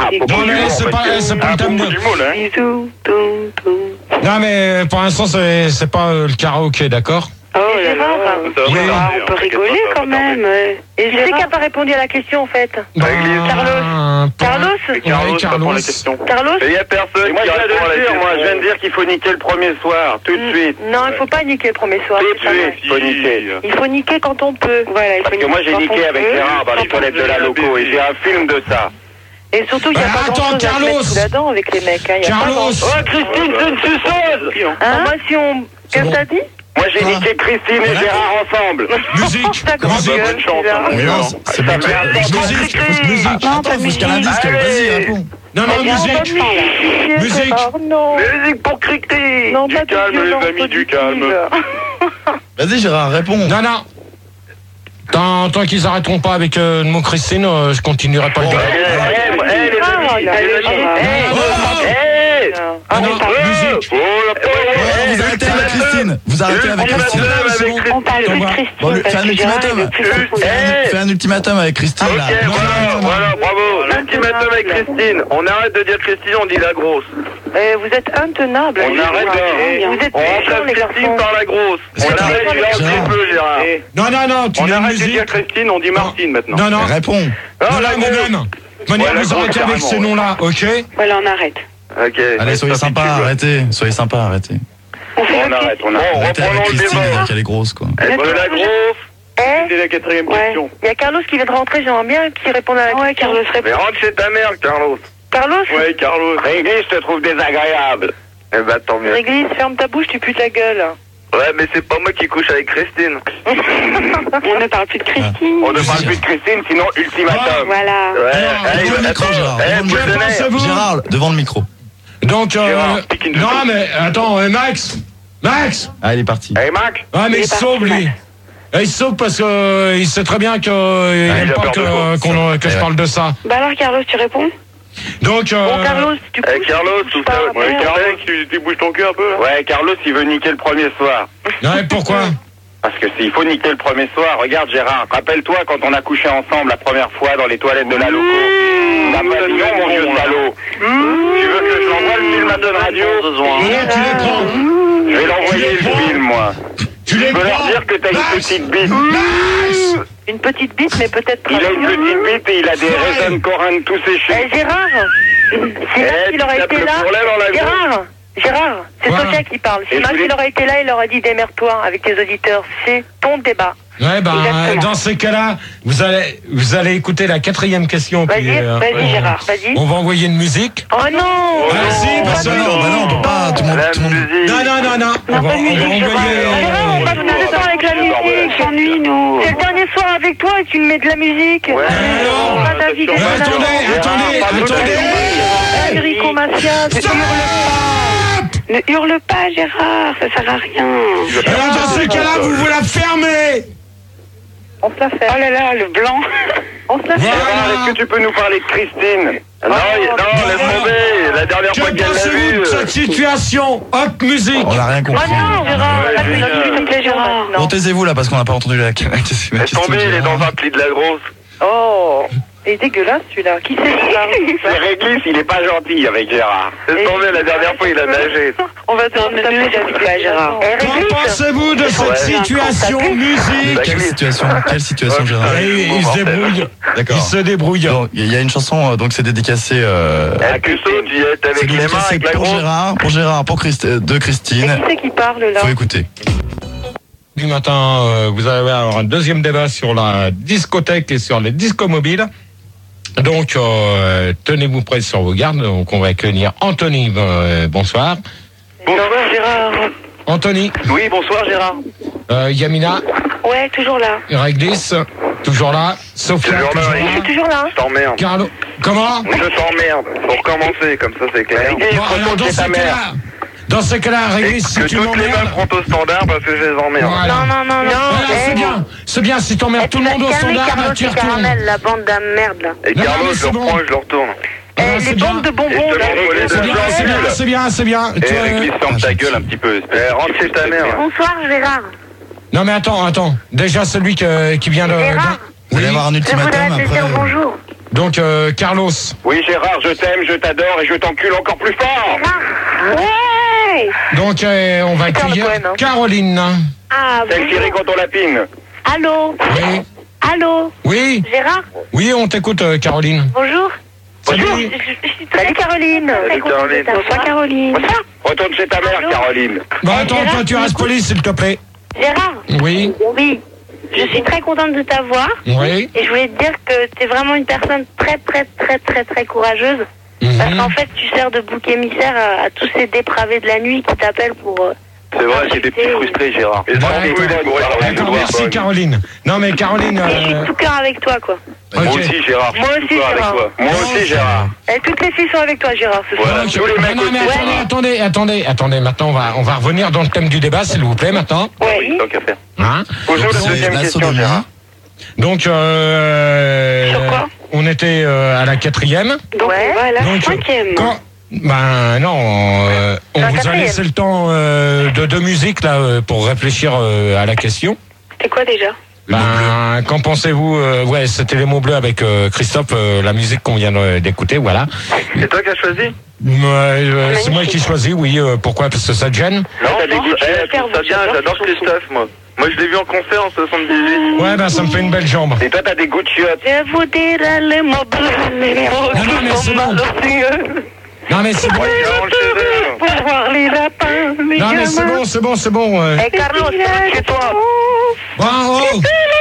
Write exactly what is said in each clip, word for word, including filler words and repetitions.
Ah, Non, mais c'est pas, c'est pas le thème de... Bisous, tout, tout. Non, mais pour l'instant, c'est, c'est pas euh, le karaoké, d'accord? Oh là là, Oui. ah, on peut rigoler quand même. Et c'est qui n'a pas répondu à la question en fait? Ben, Carlos. pour- Carlos Ouais, Carlos, Carlos. répond à la question. Carlos Il y a personne Moi, qui je viens de répond à la le dire, question. moi, je viens de dire qu'il faut niquer le premier soir, tout de suite. Non, il faut pas niquer le premier soir. Tout c'est de pas suite, vrai. il faut niquer. Il faut niquer quand on peut. Voilà, il faut Parce que niquer moi, j'ai quand niqué on avec peut, Gérard dans les quand on toilettes de peut. la loco et j'ai un film de ça. Et surtout, il n'y a Bah, pas attends, grand-chose à se Carlos. mettre sous la dent avec les mecs. Hein. Il y a pas Carlos. grand-chose. Oh, Christine, c'est une suceuse. Hein, moi, si on... Qu'est-ce que bon. t'as dit? Moi, j'ai niqué Christine et Gérard ensemble. Musique. D'accord, Musique. gueule, bonne chance, celui-là. hein. Mais non, Ça c'est me bon. fait un Musique. temps Musique. de Musique. Attends, faut se caler un disque, vas-y, réponds. Non, non, Viens, on musique. donne pas. Musique. Gérard, non. Musique pour Cricti. Non, Du pas de calme, violence les amis, du positive. calme. Vas-y, Gérard, réponds. Non, non. Tant, tant qu'ils arrêteront pas avec euh, le mot Christine, euh, je continuerai pas le Eh, gars. eh, eh, les Ah, amis, il a les le amis, Gérard. eh, eh, Ah, non, on parle- musique. oh, la Ouais, pauvre, vous arrêtez avec Christine. Vous arrêtez avec Christine. On parle plus de Christine. Bon, lui, parce fais un que Gérard, ultimatum. il veut plus Eh, s'en Fais un- eh. Fais un ultimatum avec Christine, là. Ok, Non, voilà, non, non, non. voilà, bravo. L'ultimatum avec Christine. On arrête de dire Christine, on dit la grosse. Eh, vous êtes intenable. On arrête de... Vous êtes On méchants, les remplace Christine garçons. par la grosse. On C'est arrête pas de dire un Gérard. petit peu, Gérard. Non, non, non, tu On mets arrête de musique. dire Christine, on dit Martine maintenant. Non, non. Réponds. Ah, Non, la non, non, grosse. non. Manière, Ouais, la vous grosse, arrêtez avec carrément, ces ouais. noms-là, ok? Voilà, on arrête. Ok. Allez, soyez Ça fait sympa, pub. arrêtez. Soyez sympa, arrêtez. On fait On le arrête, on arrête. Bon, Arrêtez avec reprenons le Christine, débat. qu'elle est grosse, quoi. Est-ce que la grosse, Eh c'est la quatrième Ouais. question. Il y a Carlos qui vient de rentrer, j'aimerais bien qu'il réponde à la question. Ouais, Carlos Mais répond. rentre chez ta mère, Carlos. Carlos Ouais, Carlos. Réglé, je te trouve désagréable. Eh ben, tant mieux. Réglisse, ferme ta bouche, tu pues ta gueule. Ouais, mais c'est pas moi qui couche avec Christine. On ne parle plus de Christine. On ne parle plus de Christine, sinon ultimatum. Voilà. Ouais, Alors, allez, devant le micro, attends, Gérard, eh, devant le vous micro. tenez. C'est vous. Gérard, devant le micro. Donc, euh, Gérard, speaking the non, truth. mais attends, euh, Max, Max. Ah, il est parti. Hey, Mac. Ah, mais Il il est se parti, sauve lui. Et il se sauve parce que euh, il sait très bien que euh, il Ah, il aime a pas peur de que, quoi, qu'on- que je Ouais. parle de ça. Bah alors, Carlos, tu réponds? Donc, euh, Bon, Carlos, tu Eh, couches, Carlos, tu tout couches ça. pas, Ouais, merde. Carlos, tu, tu bouges ton cul un peu là. Ouais, Carlos, il veut niquer le premier soir. ouais, pourquoi? Parce que s'il faut niquer le premier soir, regarde Gérard, rappelle-toi quand on a couché ensemble la première fois dans les toilettes de la loco. Ça m'a dit non, mon vieux salaud. Tu veux que je l'envoie le film à Don Radio? Voilà, tu les prends. Je vais l'envoyer Tu les le prends. film, moi. Tu les Je peux leur prends. dire que t'as une Max, petite bite. Max. Une petite bite, mais peut-être Il a une très petite bite et il a des Ouais. raisins de corinne tout séchés. Eh, Gérard, si Max Eh, il tu aurait tapes été le là, bourrelet dans la Gérard, Gérard, c'est Voilà. Sophia qui parle. Si Et Max je voulais- il aurait été là, il aurait dit démerde-toi avec tes auditeurs. C'est ton débat. Ouais, ben, Exactement. dans ces cas-là, vous allez, vous allez écouter la quatrième question. Vas-y, puis, euh, vas-y, on- Gérard, vas-y. On va envoyer une musique. Oh non Ah, si, parce que- Bah non, bah non, on peut pas, tout le monde, La tout le monde. musique. Non, non, non, non. On va, on va envoyer. Gérard, on passe tout le temps avec la musique. S'ennuie, nous. C'est le dernier soir avec toi et tu me mets de la musique. Ouais. On va David. Mais attendez, attendez, attendez. Enrico Macias, ne hurle pas. Ne hurle pas, Gérard, ça sert à rien. Alors, dans ces cas-là, vous vous la fermez. On se la fait. Oh là là, le blanc. On se la fait. Voilà. Gérard, est-ce que tu peux nous parler de Christine? Non, il- non, laisse tomber. La dernière fois Que qu'elle l'a pensez-vous vue. de cette situation? Hop, musique. On n'a rien Oh compris. non, Gérard, Ouais, pas de génial. musique, s'il te plaît, Gérard. Bon, Non. taisez-vous là parce qu'on n'a pas entendu la, la question. la Laisse question tomber, de il est Gérard. dans un pli de la grosse. Oh, il est dégueulasse celui-là. Qui c'est celui-là? C'est Réglisse, il est pas gentil avec Gérard. Laisse tomber, la dernière fois, il a nagé. On va te remettre avec Gérard. Qu'en pensez-vous de cette Ouais. situation Mais musique? quelle situation, quelle situation, Gérard? Et il, il se débrouille. D'accord. Il se débrouille. Donc, il y a une chanson, euh, donc c'est dédicacé. Euh, À Cusseau, tu y es c'est avec les mains, dédicacé avec la pour grosse. Gérard, pour Gérard, pour Christ- euh, de Et Christine. qui c'est qui parle là? Faut écouter. Du matin, euh, vous allez avoir un deuxième débat sur la discothèque et sur les discos mobiles. Donc, euh, tenez-vous prêts sur vos gardes. Donc, on va accueillir Anthony. Euh, bonsoir. Bonsoir Gérard. Anthony, Oui, bonsoir Gérard. euh, Yamina, Ouais, toujours là. Réglisse, toujours là. Sophia, Toujours là, toujours oui. là. Je suis toujours là. Je t'emmerde. Carlo, comment? Je t'emmerde. Faut recommencer, comme ça c'est clair. Bon, alors, dans ces cas-là, dans ces cas-là, Réglisse, si Que tu toutes les m'emmerdes. meufs rentrent au standard parce que je les emmerde. Voilà. Non, non, non, non. Voilà, c'est bien, c'est bien. Si t'emmerdes tout le monde au standard, bah, tu y retournes. la bande de merde là. Et Non, Carlos, mais je c'est le bon. reprends et je le retourne. Ah, Eh, c'est les bien. bandes de bonbons Et je te là. l'envoie les C'est deux bien, gens c'est bien, nuls. c'est bien, c'est bien. Et Tu- Réglisse, ferme Ah, ta gentil. gueule un petit peu. Eh, rentre chez ta mère. Bonsoir Gérard. Non mais attends, attends. Déjà celui que, qui vient de... Gérard. Vous allez avoir un Je ultimatum voudrais te après. dire bonjour. Donc, euh, Carlos. Oui, Gérard, je t'aime, je t'adore et je t'encule encore plus fort. Ouais. Donc, euh, on va C'est accueillir Carl Cohen, hein. Caroline. Ah, Celle qui bonjour. rit quand on la pine. Allô. Oui. Allô. Oui. Gérard. Oui, on t'écoute, euh, Caroline. Bonjour. Salut. Bonjour. Je, je suis très Salut Caroline. Salut, Caroline. Bonsoir Caroline. Bonsoir. Retourne chez ta mère, Allô. Caroline. Bon, Eh, attends, Gérard, toi, tu tu restes m'écoutes poli, s'il te plaît. Gérard. Oui. Oui. Je suis très contente de t'avoir. Oui. Et je voulais te dire que tu es vraiment une personne très très très très très courageuse. Mhm. Parce qu'en fait, tu sers de bouc émissaire à, à tous ces dépravés de la nuit qui t'appellent pour... euh, C'est vrai, c'est des petits frustrés, Gérard. Et Bon, tranquille, d'accord, d'accord, merci Caroline. Non mais Caroline... Et je suis Euh... de tout cœur avec toi, quoi. Moi ok. aussi, Gérard. Moi je suis aussi, tout avec Gérard. toi. Moi aussi, Gérard. Et toutes les filles sont avec toi, Gérard, ce soir. Voilà, Ok. tous les mecs non, non, mais aussi. attendez, attendez, attendez, attendez, maintenant on va, on va revenir dans le thème du débat, s'il vous plaît, maintenant. Oui. Tant qu'à faire. Hein Pose-nous la Donc, deuxième la question, sodomie. Gérard. Donc, euh, Sur quoi on était euh, à la quatrième. Donc, ouais. on va à la Donc, cinquième. Quand, ben non, euh, on La vous a quatrième. laissé le temps euh, de, de musique là euh, pour réfléchir euh, à la question. C'est quoi déjà? Ben, qu'en pensez-vous euh, Ouais, c'était les mots bleus avec euh, Christophe, euh, la musique qu'on vient de- d'écouter, voilà. C'est toi qui as choisi? Ouais, euh, c'est moi qui choisis, oui. euh, pourquoi? Parce que ça te gêne? Non, t'as des non, goûts. je vais Eh, le faire, trouve ça vous, bien, j'adore j'adore cette chanson. Christophe, moi. Moi, je l'ai vu en concert en soixante-dix-huit. Ouais, ben ça me fait une belle jambe. Et toi, t'as des goûts de chiottes. Je vous dirai les mots bleus, les mots Non, non, mais qui c'est sont bon. malicieux. Non mais c'est bon. Ouais, Caroline Cheveux. Pour voir les lapins, les Non mais c'est gamins. bon, c'est bon, c'est bon. euh. Et Carlos, c'est chez toi. Oh, oh, oh,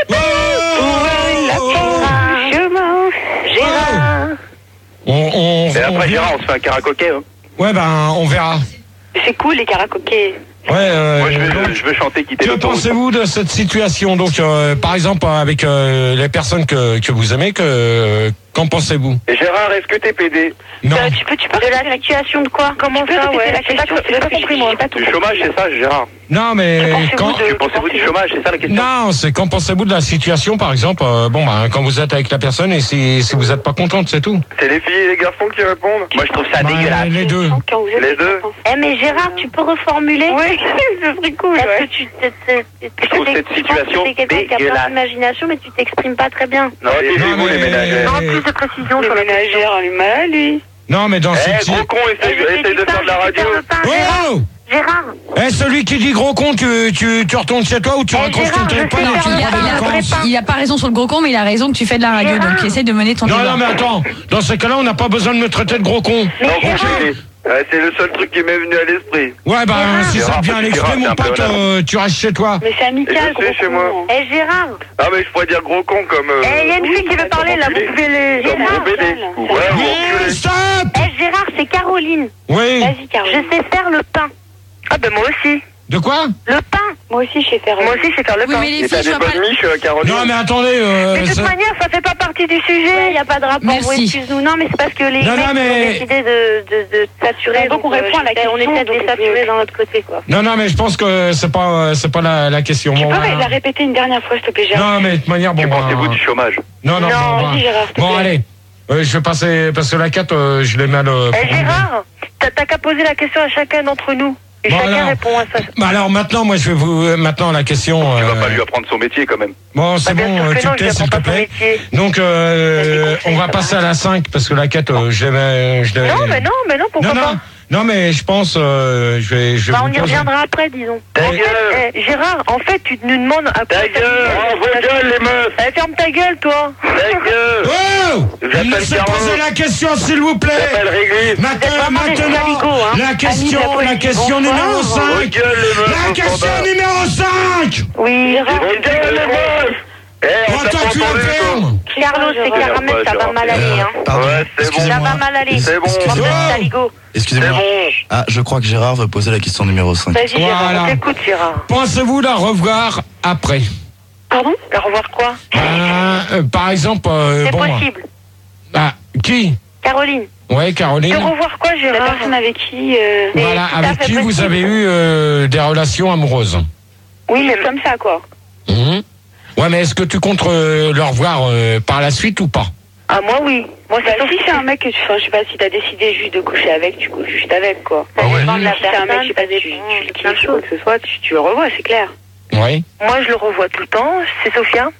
oh, oh. Chemin, Gérard. On, on, Et on après, vient- Gérard, on se fait un karaoké. Hein. Ouais, ben on verra. C'est cool les karaokés. Ouais. Euh, Moi, je veux, donc, je veux chanter Quitter que l'autoroute. pensez-vous de cette situation? Donc, euh, par exemple, avec euh, les personnes que, que vous aimez, que qu'en pensez-vous? Et Gérard, est-ce que t'es pédé? Non. Euh, tu peux, tu parles de la situation de quoi? Comment Tu peux ça, répéter ouais? la question, J'ai pas compris, moi. Du chômage, c'est ça, Gérard? Non, mais quand. Que pensez-vous du chômage? C'est ça la question? Non, c'est qu'en pensez-vous de la situation, par exemple, euh, bon, ben, quand vous êtes avec la personne et si, si vous n'êtes pas contente, c'est tout. C'est les filles et les garçons qui répondent? Moi, je trouve ça Bah, dégueulasse. les deux. Quand vous êtes Les deux. Eh, mais Gérard, tu peux reformuler? Oui, ce serait cool, Est-ce ouais. que tu t'es- t'es- t'es- Je trouve t'es- cette je pense situation que t'es quelqu'un qui a plein dégueulasse. d'imagination, mais tu t'exprimes pas très bien. Non, Non, taisez-vous, les mais- ménagères. Non, plus de précision Le sur la ménagère a du mal, lui. Non, mais dans Eh, cette. gros con, Eh, essaye, je t'ai essaye dit de pas, faire de la je vais radio. faire le pain, Gérard. Oh! Gérard, Eh, celui qui dit gros con, tu, tu, tu retournes chez toi ou tu Eh, raccroches Gérard, ton je téléphone sais et faire tu le vas pain, des un vrai vacances? pain. Il a pas raison sur le gros con, mais il a raison que tu fais de la radio, Gérard. donc essaie de mener ton Non, débat. non, mais attends. Dans ces cas-là, on n'a pas besoin de me traiter de gros con. mais Non, Gérard, gros, c'est c'est le seul truc qui m'est venu à l'esprit. Ouais, bah, si ça Gérard, te vient à Gérard, l'esprit, c'est mon un peu pote, honnête. euh, tu restes chez toi. Mais c'est amical, Et je gros suis chez con. moi. eh Gérard, Ah, mais je pourrais dire gros con comme. euh, eh, il y a une fille qui veut parler là, vous enculé. pouvez le. Comme Gérard, gros pédé. ça, Ouais, ça. ou Oui, enculé. stop! eh Gérard, c'est Caroline. Oui. Vas-y, Je Caroline. sais faire le pain. Ah ben moi aussi. De quoi? Le pain. Moi aussi, je sais faire. Moi aussi, je sais faire le Oui, pain. mais les Et t'as filles, je des vois pas. bonnes miches, euh, Caroline? Non, mais attendez, euh, Mais de toute ça- manière, ça fait pas partie du sujet. Il n'y a pas de rapport. Merci. Oui, excuse-nous. Non, mais c'est parce que les Non, mecs non, mais- ont décidé de, de, de saturer. Donc, on répond à la j'essaie- On question, essaie de donc, les saturer euh, dans notre côté, quoi. non, non, mais je pense que c'est pas, euh, c'est pas la, la question. Tu Bon, peux bah, la répéter une dernière fois, s'il te plaît, Gérard? non, mais de toute manière, bon, Que bah, pensez-vous du chômage? non, non, Non, bon, bah, Vas-y, Gérard, s'il te bon, plaît. allez. Euh, je vais passer, parce que la quatre, euh, je l'ai mal. euh, Eh Gérard, t'as t'as qu'à poser la question à chacun d'entre nous. Et Bon, chacun alors. répond à ça. Bah alors maintenant, moi, je vais vous, euh, maintenant la question. Tu euh, vas pas lui apprendre son métier quand même. Bon, c'est Bah, bien bon, sûr euh, que tu non, te je tais, lui s'il apprends te pas son plaît. métier. Donc, euh, Vas-y, conseille, on va ça passer va. à la cinq, parce que la quatre, euh, je l'ai, je l'ai. Non, mais non, mais non, pourquoi non, pas? non, non, mais je pense, euh, je vais, je vais Bah, vous on y poser- reviendra après, disons. Ta En gueule. fait, eh, Gérard, en fait, tu nous demandes à Ta gueule! Oh, vos gueules, les meufs! Eh, ferme ta gueule, toi. Ta gueule! Oh! J'appelle Laissez Caro. poser la question, s'il vous plaît. J'appelle Réglisse! Maintenant, vraiment des maintenant, saligots, hein. la question, Amis de la la police, question bonsoir. numéro Vos cinq. gueules, les meufs! La au question standard. numéro cinq. Oui, Gérard. Vos gueules, les meufs! Eh, on Oh, t'a toi, pas tu la entendu, toi! fermes. Carlos et Gérard. Caramel, ça va mal aller, hein. Pardon, Ouais, c'est bon. Ça excusez-moi. va mal aller. C'est bon. Bande de Excusez-moi. saligots. C'est Excusez-moi. bon! Ah, je crois que Gérard veut poser la question numéro cinq. Vas-y, Gérard, Voilà. on t'écoute, Gérard. Pensez-vous la revoir après? Pardon? Au revoir quoi? Ben, euh, par exemple, euh, C'est bon, possible. bah, qui? Caroline. Ouais, De Caroline. revoir quoi, La Gérard? personne avec qui... euh, C'est Voilà, tout à avec fait qui vous possible. avez eu euh, des relations amoureuses. Oui, mais Comme ça, quoi. Mhm. Ouais, mais est-ce que tu comptes euh, le revoir euh, par la suite ou pas? Ah, moi, oui. Moi, Bah, c'est si c'est un mec que tu... Enfin, je sais pas, si t'as décidé juste de coucher avec, tu couches juste avec, quoi. Ça dépend de la Si c'est un mec, je sais pas, personne, tu, ça tu le dépend de plein de kiffes ou quoi choses. que ce soit, tu, tu le revois, c'est clair. Oui. Moi, je le revois tout le temps. C'est Sophia.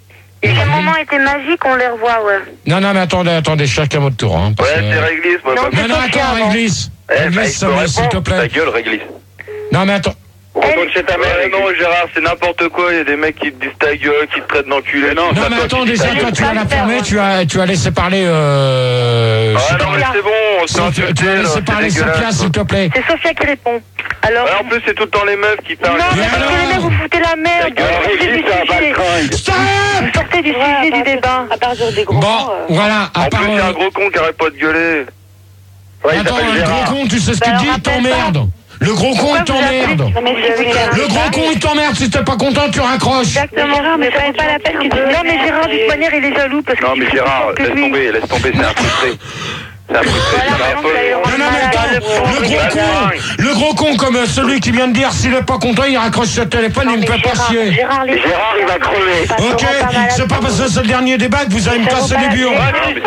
Les moments étaient magiques, on les revoit, ouais. Non, non, mais attendez, attendez, chacun votre tour. Hein, Ouais, que... c'est Réglisse, moi. Non, pas- Non, non, attends, Réglisse. Eh, bah, Réglisse, il faut s'il te répondre. plaît. Ta gueule, Réglisse. Non, mais attends. Retourne chez ta mère. Non, Gérard, c'est n'importe quoi. Il y a des mecs qui te disent ta gueule, qui te traitent d'enculé. Non, Non, mais attends, déjà, toi, tu as la fermée, tu as, tu as laissé parler. Euh... Ah je sais non, pas. mais c'est bon, on s'est Non, tu, tu as insulté, laissé là, parler c'est Sophia, dégueulasse. s'il te plaît. C'est Sophia qui répond. Alors. Ouais, en plus, c'est tout le temps les meufs qui parlent. Non, mais Mais parce que les alors mecs, vous foutez la merde. gueule, Sortez du Régis, c'est un sujet. baltringue. Stop. Sortez du sujet du débat. À partir des gros Bon, mots, euh, voilà, à En part. plus, il y a un euh, gros con qui arrête pas de gueuler. Ouais, il Attends, s'appelle le Gérard. gros con, tu sais ce Bah, qu'il alors, dit, il rappelle t'emmerde. Le gros con, il t'emmerde. Non, mais si vous voulez un Le gros débat, con, il t'emmerde. Si t'es pas content, tu raccroches. Exactement. Gérard, mais ça vaut pas la peine que tu Non, mais Gérard, de toute manière, il est jaloux parce que. Non, tu mais fais Gérard, plus laisse que lui. tomber, laisse tomber, c'est un frustré. C'est un frustré, Voilà, c'est un maintenant, peu. vous allez le Non, non, mais attends, le gros con, le gros con comme euh, celui qui vient de dire s'il est pas content, il raccroche ce téléphone, il me fait pas chier. Gérard, les Gérard, il va crever. Ok, c'est pas parce que c'est le dernier débat que vous allez me casser les burons.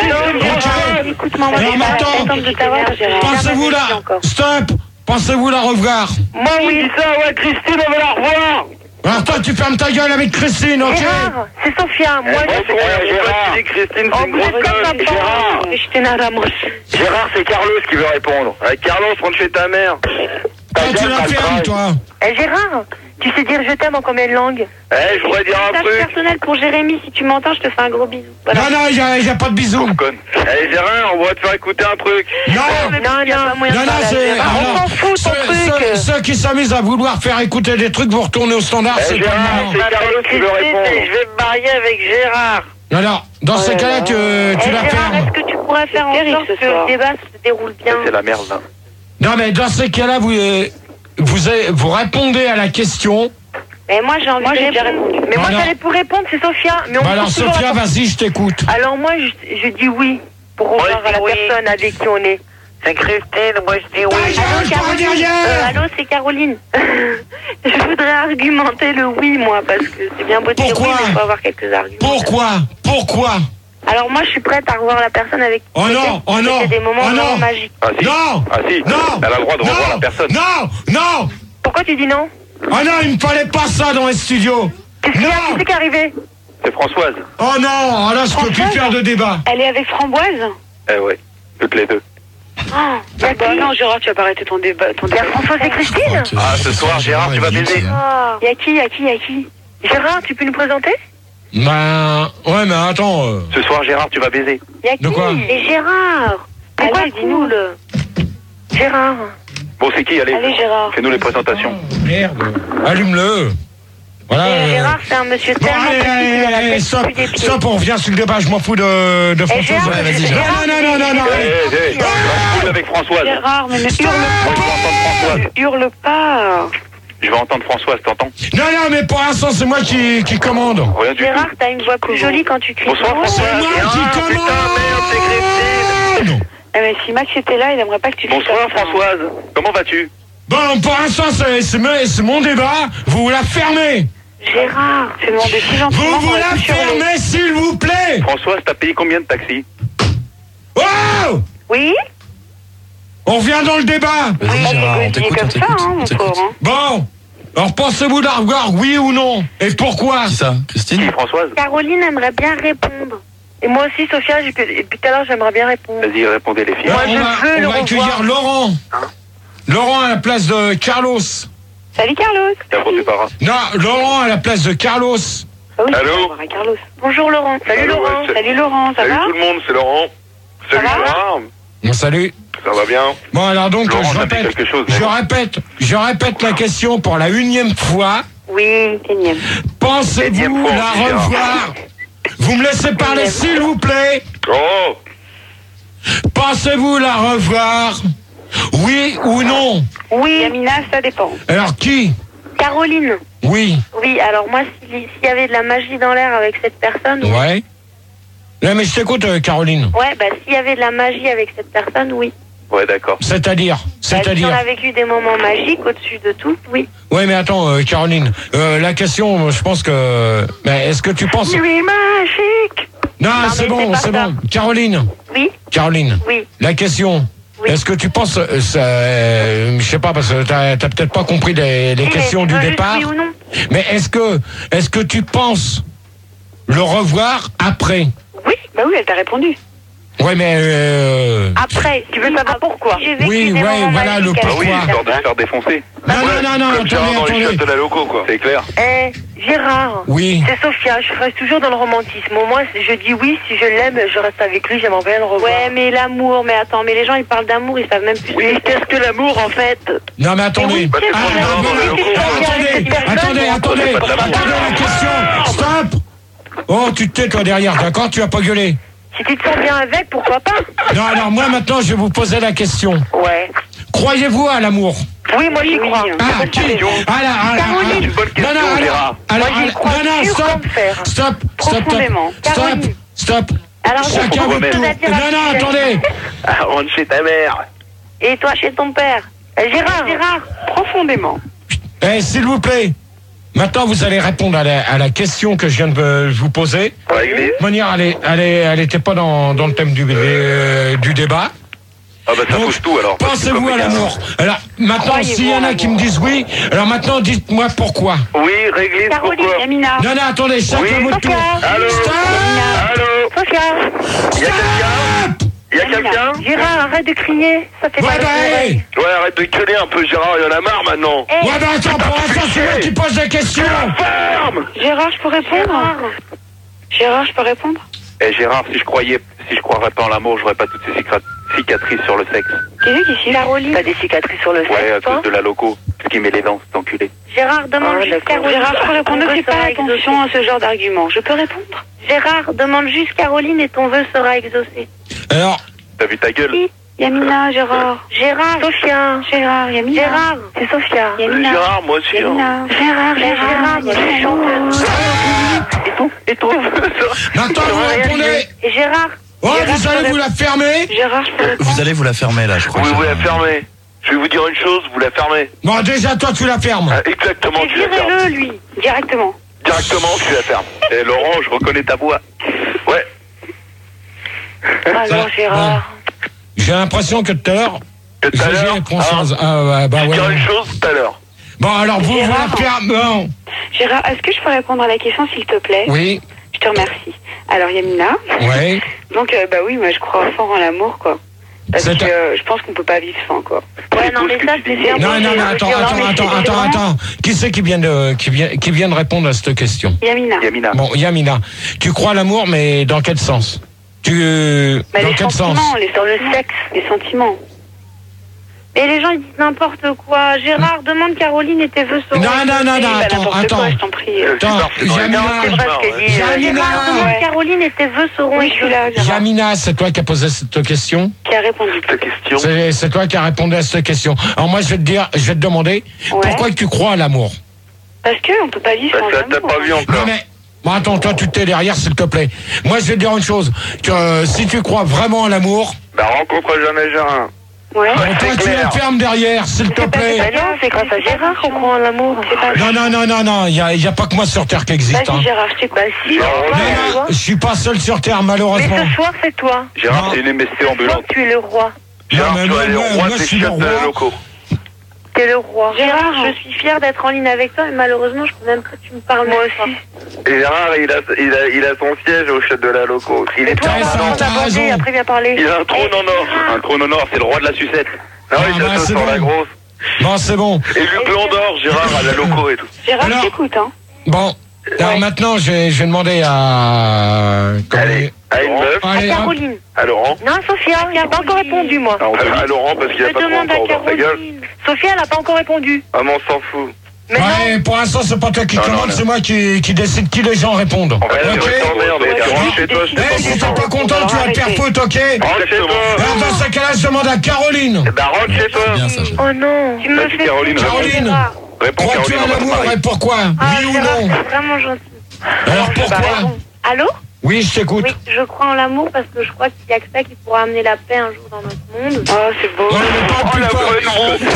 Écoute-moi, moi, Alors j'ai pas la maintenant, peine de t'avoir, Gérard. Pensez-vous là, stop, pensez-vous la revoir. Moi, oui. ça, ouais, Christine, on va la revoir. Alors toi, tu fermes ta gueule avec Christine, ok? Gérard, c'est Sophia. Moi, Moi, je. c'est Gérard. Si Christine, Oh, c'est une vous êtes grosse comme conne. ça, Gérard. Je t'ai Ramos. Gérard, c'est Carlos qui veut répondre. Euh, Carlos, rentre chez ta mère. Ta Toi, tu gueule, la sale fermes, traille. toi. Eh, Gérard, tu sais dire je t'aime en combien de langues? Eh, je voudrais dire un Message truc. personnel pour Jérémy, si tu m'entends, je te fais un gros bisou. Voilà. Non, non, il y a, il y a pas de bisous. Conne. Eh, Gérard, on va te faire écouter un truc. Non, Non, non, non, non, c'est... On alors, s'en fout, ton ceux, truc. ceux- ceux qui s'amusent à vouloir faire écouter des trucs, vous retournez au standard, Eh, c'est pas le Gérard, moment. c'est Carlos qui veut répondre. vais me marier avec Gérard. Alors, dans ces cas-là, tu, tu Eh, la Gérard, fermes. est-ce que tu pourrais faire en terrible, sorte ce que soir. le débat se déroule bien? C'est la merde, là. Non, mais dans ces cas-là, vous, euh, vous, avez- vous répondez à la question. Mais moi, j'ai envie Moi, de j'ai déjà répondre. répondu. Mais moi, Alors- j'allais pour répondre, c'est Sophia. Mais on Bah me alors, pousse toujours Sophia, la- vas-y, je t'écoute. Alors moi, je, je dis oui pour Moi, revoir je dis la oui. personne avec qui on est. C'est Christine, moi je dis Ta oui. gueule, toi, Euh, derrière. allô, c'est Caroline. Je voudrais argumenter le oui, moi, parce que c'est bien beau de dire oui, Pourquoi mais il faut avoir quelques arguments. Pourquoi Pourquoi Alors moi, je suis prête à revoir la personne avec qui Oh j'étais. non, oh non, C'était des moments oh non. vraiment magiques. Ah si. Non Ah si. Non Elle a le droit de revoir Non la personne. Non Non Pourquoi tu dis non? Oh non, il me fallait pas ça dans les studios. Qu'est-ce qu'il y a? Non. Qu'est-ce qui est arrivé? C'est Françoise. Oh non, oh là, je peux plus Françoise faire de débat. Elle est avec Framboise? Eh ouais. Toutes les deux. Ah, Bah non, Gérard, tu vas pas arrêter ton débat. Ton Il y a débat. Françoise et Christine? Ah, ce soir, Gérard, tu vas baiser. Ah, il y a qui? Il y a qui? Il y a qui? Gérard, tu peux nous présenter? Ben, ouais, mais attends. euh, Ce soir, Gérard, tu vas baiser. Il y a De qui? quoi? Et Gérard. C'est Allez, quoi, dis-nous. cool? Gérard. Bon, c'est qui? Allez, Allez, Gérard. fais-nous les présentations. Merde. Allume-le. Voilà. Et euh, Gérard, c'est un monsieur Bon, tellement allez, petit allez, qu'il a la allez, tête stop, au-dessus des pieds. stop, on revient sur le débat, je m'en fous de, de Et Françoise. Gérard, Ouais, vas-y, Gérard. Non, non, non, non, non, Eh, allez. eh, je vais avec Françoise. Gérard, mais ne Stop. hurle Moi, je veux entendre Françoise. pas. Hurle pas. Je vais entendre Françoise, t'entends? Non, non, mais pour l'instant, c'est moi qui, qui commande. Rien du Gérard, tout. t'as une voix plus jolie quand tu cries. Bonsoir, Oh, Françoise. moi Ah, qui putain, commande. merde, c'est Christine. Eh, mais si Max était là, il aimerait pas que tu fasses Bonsoir, ça. Françoise. Comment vas-tu? Bon, pour l'instant, c'est c'est mon- c'est mon débat. Vous la fermez. Gérard. Je vais demander si gentiment. Vous qu'on vous va la tous hurler. fermez, s'il vous plaît. Françoise, t'as payé combien de taxis? Oh Oui? On revient dans le débat. Vas-y, Gérard, on Il est t'écoute, on comme ça, t'écoute. hein, On mon t'écoute. pauvre. hein. Bon. Alors, pensez-vous la revoir, oui ou non? Et pourquoi? Qui ça? Qui, Christine? Françoise? Caroline aimerait bien répondre. Et moi aussi, Sophia, j'ai- depuis tout à l'heure, j'aimerais bien répondre. Vas-y, répondez les filles. Bon, Moi, on je va, veux on le va accueillir revoir. Laurent. Laurent à la place de Carlos. Salut, Carlos. Tiens, bon, c'est pas grave. Non, Laurent à la place de Carlos. Ah oui, Allô on va voir à Carlos. Bonjour Laurent. Salut Allô, Laurent. ouais, c'est- Salut, Laurent, ça Salut va? tout le monde, c'est Laurent. Salut va Gérard. Bon, salut. Ça va bien? Bon, alors donc, Laurent, je t'as dit répète, quelque chose, je mais- répète, je répète la question pour la unième fois. Oui. Énième. Pensez-vous Énième fois, la Gérard. revoir? Vous me laissez parler, Énième. s'il vous plaît. Oh! Pensez-vous la revoir? Oui ou non? Oui. Yamina, ça dépend. Alors qui? Caroline. Oui. Oui, alors moi, s'il s'il y avait de la magie dans l'air avec cette personne, ouais, Ouais. Non, mais je t'écoute, euh, Caroline. bah s'il y avait de la magie avec cette personne, oui. Ouais, d'accord. C'est-à-dire, Bah, si on c'est-à-dire. a vécu des moments magiques au-dessus de tout, oui. Ouais, mais attends, euh, Caroline. Euh, la question, je pense que. Mais est-ce que tu penses? Nuit magique. Non, Non, c'est mais bon, c'est pas c'est ça. bon. Caroline, Oui, Caroline. oui. La question. Oui. Est-ce que tu penses, euh, ça, euh, je sais pas, parce que t'as, t'as peut-être pas compris les, les Oui, mais questions tu du veux juste départ. Oui ou non? Mais est-ce que, est-ce que tu penses, le revoir après. Oui, bah oui, elle t'a répondu. Ouais, mais... Euh... Après, tu veux savoir pourquoi? Oui, ouais, voilà le Ah oui, pourquoi. histoire de se faire défoncer. Non, non, non, non, Comme Gérard attendez, dans les attendez. chiottes de la loco, quoi. C'est clair. Eh, Gérard. Oui. C'est Sophia, je reste toujours dans le romantisme. Au moins, je dis oui, si je l'aime, je reste avec lui, j'aimerais bien le revoir. Ouais, mais l'amour, mais attends, mais les gens, ils parlent d'amour, ils savent même plus. Oui, qu'est-ce que l'amour, en fait? Non, mais attendez. Mais oui, Ah, qu'est-ce que non, l'amour? non, non, Qu'est-ce que attendez, l'amour? attendez, attendez, attendez la question. Stop. Oh, tu te tais, toi, derrière, d'accord? Tu vas pas gueuler. Si tu te sens bien avec, pourquoi pas? Non, alors moi, maintenant, je vais vous poser la question. Ouais. Croyez-vous à l'amour? Oui, moi j'y crois. Ah, qui? Ah là, ah là, ah là. C'est une bonne question, Non, non, alors, Gérard. alors, Moi, j'y alors, crois non, non, dur stop, comme fer. stop, stop, stop, Profondément. stop, Caroline. stop. Alors, Chacun on votre va tour. mettre- Non, non, attendez. Ah, rentre chez ta mère. Et toi, chez ton père? Eh, Gérard. Gérard. Profondément. Eh, s'il vous plaît. Maintenant, vous allez répondre à la, à la question que je viens de euh, vous poser. Réglé. De manière, elle est- elle est- elle était pas dans, dans le thème du, euh, du débat. Ah bah ça Donc, fausse tout alors. parce que Pensez-vous comme à les gars- l'amour? Alors, maintenant, Croyez-vous s'il y en en a qui me l'amour? disent oui, alors maintenant, dites-moi pourquoi. Oui, réglé, Caroline, pourquoi? Yamina. Non, non, attendez, chacun Oui. votre tour. Allô. Stop! Allô. Sophia. Il y a quelqu'un? Il y a quelqu'un? Gérard, arrête de crier. Ça fait Ouais, pas bah, de hey. Ouais, arrête de gueuler un peu, Gérard, il y en a marre maintenant. Eh, Ouais, bah, attends, pour l'instant, c'est moi qui pose la question. Ferme. Gérard, je peux répondre Gérard, je peux répondre Eh Gérard, si je croyais, si je croirais pas en l'amour, j'aurais pas toutes ces cicra- cicatrices sur le sexe. Qui est qui Caroline. T'as des cicatrices sur le sexe, Ouais, à toi? cause de la loco. Ce qui met les dents, cet enculé. Gérard, demande Ah, juste d'accord. Caroline. Gérard, je peux répondre, Ton ne vœu fais pas sera attention exaucé. à ce genre d'argument. Je peux répondre Gérard, demande juste Caroline et ton vœu sera exaucé. Alors, T'as vu ta gueule? Yamina, Gérard. Gérard. Sophia. Gérard, Yamina. Gérard. C'est Sophia. Yamina. Gérard, moi aussi. hein. Yamina. Gérard, Gérard, Gérard, il y a des Yamina. Et ton, et ton maintenant, vous répondez. Et Gérard. Oh, Gérard, vous allez je vous la fermer? Gérard, je peux répondre Vous allez vous la fermer là, je crois. Oui, que vous j'ai- la fermez. Je vais vous dire une chose, vous la fermez. Bon, déjà, toi, tu la fermes. Ah, exactement, Et tu la fermes. virez-le, lui. directement. Directement, tu la fermes. Et Laurent, je reconnais ta voix. Ouais. Alors, Gérard. J'ai l'impression que tout à l'heure, Que tout à j'ai l'heure. conscience. Ah, ouais, bah, Je vais ouais. dire une chose tout à l'heure. Bon, alors, vous, vous Gérard. la fermez. Non. Gérard, est-ce que je peux répondre à la question, s'il te plaît Oui, Je te remercie. Alors, Yamina. ouais. Donc, euh, bah oui, moi, je crois fort en l'amour, quoi. Parce C'est que un- euh, je pense qu'on peut pas vivre sans, quoi. Ouais, non, mais ça, c'est bien. Non, non, non, attends, attends, attends, attends, attends. Qui c'est qui vient de, qui vient, qui vient de répondre à cette question? Yamina. Yamina. Bon, Yamina, tu crois à l'amour, mais dans quel sens? Tu, Bah, dans les quel sens? sentiments, les, sur le sexe, les sentiments. Mais les gens, ils disent n'importe quoi. Gérard, demande Caroline et tes vœux seront Non, non, non, Oui, non, bah, attends, n'importe attends. quoi, je t'en prie. Euh, Attends, Gérard, c'est dans les Yamina. gars, C'est vrai cauchemar, ce qu'elle ouais. dit. Yamina. Gérard, demande Ouais. Caroline et tes vœux seront Oui, je suis là, Gérard. Yamina, c'est toi qui as posé cette question? Qui a répondu Cette question. C'est, c'est toi qui as répondu à cette question. Alors moi, je vais te dire, je vais te demander, Ouais. pourquoi tu crois à l'amour? Parce qu'on peut pas vivre Bah, sans ça t'as amour. pas vu Non encore. mais, bon, attends, toi, tu te tais derrière, s'il te plaît. Moi, je vais te dire une chose, que euh, si tu crois vraiment à l'amour, Bah rencontre jamais Gérard. Ouais. bon, toi, c'est tu clair. la fermes derrière, s'il te plaît. Bah non, c'est grâce à Gérard qu'on croit en l'amour. C'est pas... Non, non, non, non, non, il n'y a, y a pas que moi sur Terre qui existe. Hein. Vas-y, Gérard, je t'écoute. Bah si, Non, c'est toi, non, tu Non, vois. je suis pas seul sur Terre, Mais malheureusement. ce soir, c'est toi. Gérard, Non. c'est une M S C Ce soir, ambulante. tu es le roi. Gérard, mais tu moi, es le moi, roi moi, des je suis le chiottes de la roi. loco. T'es le roi. Gérard. je suis fière d'être en ligne avec toi, mais malheureusement, je peux même pas que tu me parles. Moi aussi. Et Gérard, il a, il a, il a son siège au chiottes de la loco. Il est Toi, très ça, non. t'as raison. Après, viens parler. Il a un trône en or. Un trône en or, c'est le roi de la sucette. Ah oui, Ah, ça bah, se c'est sur la bon. grosse. Bon, c'est bon. Et le blanc d'or, Gérard, à la loco et tout. Gérard, Alors- je t'écoute, hein. Bon, alors Ouais. maintenant, je vais, je vais demander à... comment Allez, il- à une meuf, À Allez, hop. Caroline. à Laurent. Non, Sophia, elle n'a pas encore répondu, moi. À, à Laurent, parce qu'il a Je pas trop demande à encore ouvert sa gueule. Caroline. Sophia, elle n'a pas encore répondu. Ah, mais on s'en fout. Mais non. Ouais, pour l'instant, c'est pas toi qui Non, non, commande, non. c'est moi qui, qui décide qui les gens répondent. En fait, Ok. je t'emmerde, Ouais, tu rentres ouais. chez toi, je Eh, t'ai si pas t'es pas content, tu vas te faire Arrêtez. foutre, ok? Rentre chez toi. Alors, dans ce cas-là, je demande à Caroline. Bah, rentre chez toi. Bien ça, j'ai- Oh non. Tu me Vas-y, fais Caroline, plaisir, Caroline. Gérard. Réponds, Crois-tu Caroline, à on va se l'amour marier. et pourquoi? Ah, Oui ou Gérard, non? c'est vraiment gentil. Alors Bah, pourquoi? raison. Allô? Oui, je t'écoute. Oui, je crois en l'amour parce que je crois qu'il n'y a que ça qui pourra amener la paix un jour dans notre monde. Oh, c'est beau. Non, mais pas Oh, plus la fort. bonne